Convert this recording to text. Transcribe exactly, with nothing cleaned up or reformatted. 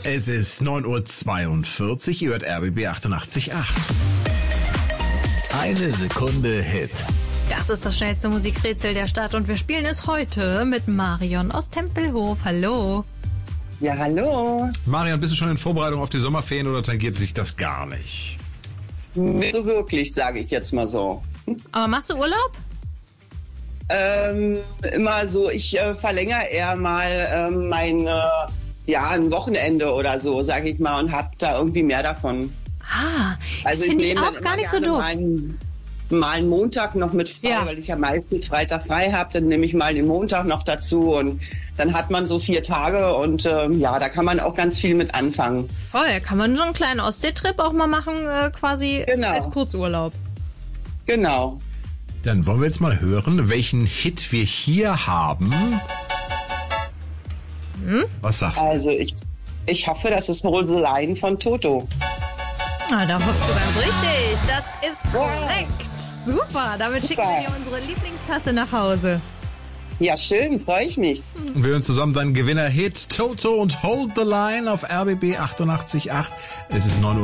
Es ist neun Uhr zweiundvierzig, ihr hört R B B achtundachtzig Komma acht. Eine Sekunde Hit. Das ist das schnellste Musikrätsel der Stadt und wir spielen es heute mit Marion aus Tempelhof. Hallo. Ja, hallo. Marion, bist du schon in Vorbereitung auf die Sommerferien oder tangiert sich das gar nicht? Nicht so wirklich, sage ich jetzt mal so. Aber machst du Urlaub? Ähm, immer so, ich äh, verlängere eher mal ähm, mein, äh, ja, ein Wochenende oder so, sage ich mal, und hab da irgendwie mehr davon. Ah, das Also finde ich nehme auch dann gar immer nicht so gerne doof. Mal einen, mal einen Montag noch mit frei, Ja. weil ich ja meistens Freitag frei habe, dann nehme ich mal den Montag noch dazu und dann hat man so vier Tage und ähm, ja, da kann man auch ganz viel mit anfangen. Voll, kann man so einen kleinen Ostseetrip auch mal machen, äh, quasi Genau. als Kurzurlaub. Genau. Dann wollen wir jetzt mal hören, welchen Hit wir hier haben. Hm? Was sagst du? Also ich, ich hoffe, das ist Hold the Line von Toto. Ah, da hoffst du ganz richtig. Das ist korrekt. Super, damit Super. schicken wir dir unsere Lieblingstasse nach Hause. Ja, schön, freue ich mich. Und wir hören zusammen deinen Gewinner-Hit Toto und Hold the Line auf R B B achtundachtzig Komma acht. Es ist neun Uhr